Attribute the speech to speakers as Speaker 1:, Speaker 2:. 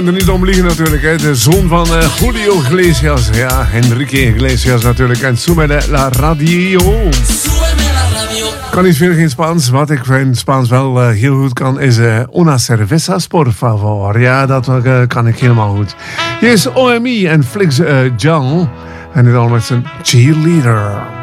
Speaker 1: Er niet om liegen natuurlijk, hè. De zoon van Julio Iglesias. Ja, Enrique Iglesias natuurlijk. En Súbeme la radio. Kan niet veel geen Spaans. Wat ik in Spaans wel heel goed kan is una cervezas por favor. Ja, dat kan ik helemaal goed. Hier is OMI en Flix John. En dit al met zijn cheerleader.